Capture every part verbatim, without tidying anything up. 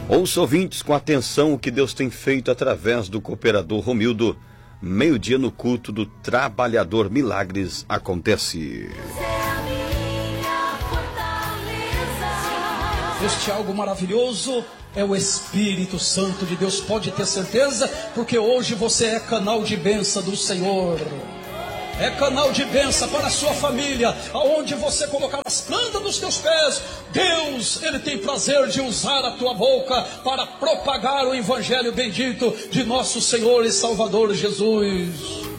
Ouça, ouvintes, com atenção o que Deus tem feito através do cooperador Romildo. Meio-dia no culto do trabalhador, milagres acontece. Este algo maravilhoso é o Espírito Santo de Deus, pode ter certeza, porque hoje você é canal de bênção do Senhor. É canal de bênção para a sua família, aonde você colocar as plantas dos teus pés. Deus, Ele tem prazer de usar a tua boca para propagar o Evangelho bendito de nosso Senhor e Salvador Jesus.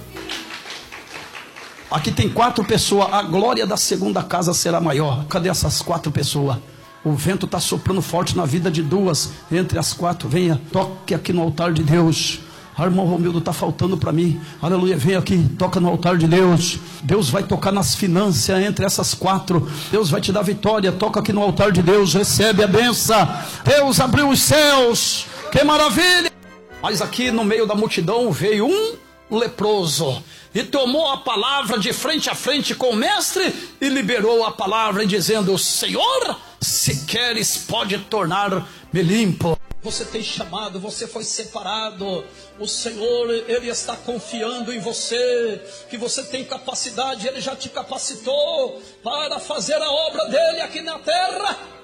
Aqui tem quatro pessoas, a glória da segunda casa será maior. Cadê essas quatro pessoas? O vento está soprando forte na vida de duas. Entre as quatro, venha, toque aqui no altar de Deus. Ah, irmão Romildo, está faltando para mim. Aleluia, vem aqui, toca no altar de Deus. Deus vai tocar nas finanças entre essas quatro. Deus vai te dar vitória. Toca aqui no altar de Deus, recebe a benção. Deus abriu os céus, que maravilha. Mas aqui no meio da multidão veio um leproso e tomou a palavra de frente a frente com o mestre e liberou a palavra dizendo: Senhor, se queres pode tornar-me limpo. Você tem chamado, você foi separado. O Senhor, Ele está confiando em você, que você tem capacidade, Ele já te capacitou para fazer a obra dEle aqui na terra.